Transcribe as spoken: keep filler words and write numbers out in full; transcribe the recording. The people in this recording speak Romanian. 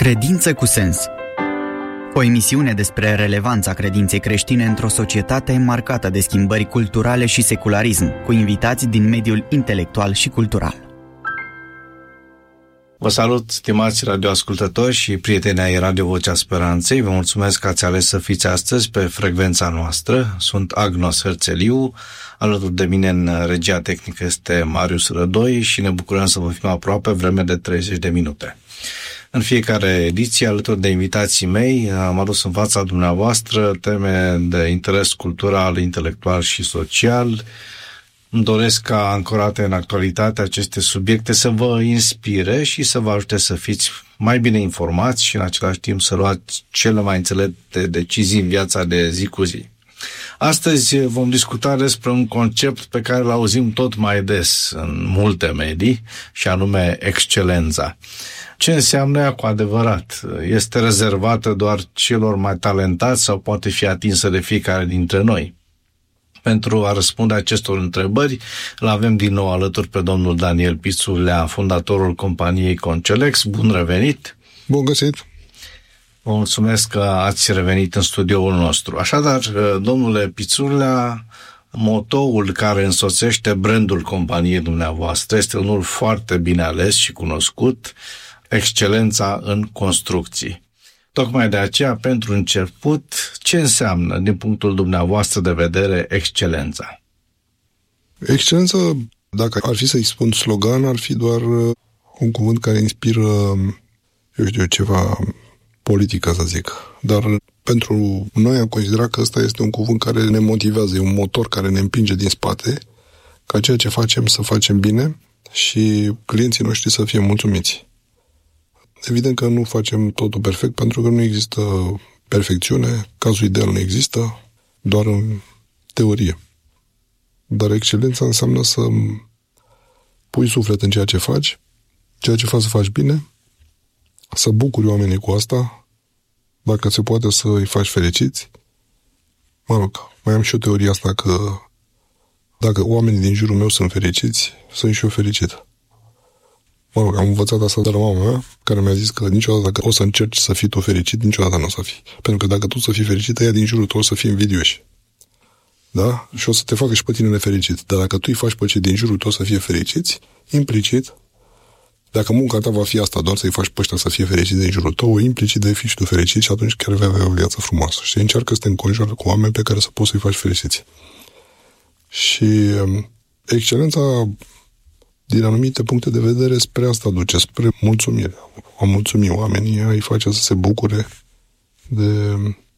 Credință cu sens. O emisiune despre relevanța credinței creștine într-o societate marcată de schimbări culturale și secularism, cu invitați din mediul intelectual și cultural. Vă salut, stimați radioascultători și prieteni ai Radio Vocea Speranței. Vă mulțumesc că ați ales să fiți astăzi pe frecvența noastră. Sunt Agnos Herțeliu, alături de mine în regia tehnică este Marius Rădoi și ne bucurăm să vă fim aproape vreme de treizeci de minute. În fiecare ediție, alături de invitații mei, am adus în fața dumneavoastră teme de interes cultural, intelectual și social. Îmi doresc ca, ancorate în actualitate, aceste subiecte să vă inspire și să vă ajute să fiți mai bine informați și în același timp să luați cele mai înțelepte decizii în viața de zi cu zi. Astăzi vom discuta despre un concept pe care îl auzim tot mai des în multe medii, și anume excelența. Ce înseamnă ea cu adevărat? Este rezervată doar celor mai talentați sau poate fi atinsă de fiecare dintre noi? Pentru a răspunde acestor întrebări, îl avem din nou alături pe domnul Daniel Pițurlea, fondatorul companiei Concelex. Bun revenit! Bun găsit! Vă mulțumesc că ați revenit în studioul nostru. Așadar, domnule Pițurlea, motoul care însoțește brandul companiei dumneavoastră este unul foarte bine ales și cunoscut: excelența în construcții. Tocmai de aceea, pentru început, ce înseamnă, din punctul dumneavoastră de vedere, excelența? Excelența, dacă ar fi să-i spun slogan, ar fi doar un cuvânt care inspiră, eu știu, ceva politică, să zic. Dar pentru noi am considerat că ăsta este un cuvânt care ne motivează, e un motor care ne împinge din spate, ca ceea ce facem să facem bine și clienții noștri să fie mulțumiți. Evident că nu facem totul perfect, pentru că nu există perfecțiune, cazul ideal nu există, doar în teorie. Dar excelența înseamnă să pui suflet în ceea ce faci, ceea ce faci să faci bine, să bucuri oamenii cu asta, dacă se poate să îi faci fericiți. Mă rog, mai am și o teorie asta că dacă oamenii din jurul meu sunt fericiți, sunt și eu fericit. Mă rog, am învățat asta de la mama mea, care mi-a zis că niciodată dacă o să încerci să fii tu fericit, niciodată nu o să fii. Pentru că dacă tu să fii fericit, ea din jurul tău o să fie invidioși. Da? Și o să te facă și pe tine nefericit. Dar dacă tu îi faci pe cei din jurul tău să fie fericiți, implicit, dacă munca ta va fi asta, doar să-i faci pe ăștia să fie fericiți din jurul tău, implicit vei fi și tu fericit și atunci chiar vei avea o viață frumoasă. Și încearcă să te înconjori cu oameni pe care să poți să-i faci fericiți. Și excelența, din anumite puncte de vedere, spre asta duce, spre mulțumire. A mulțumi oamenii, îi face să se bucure de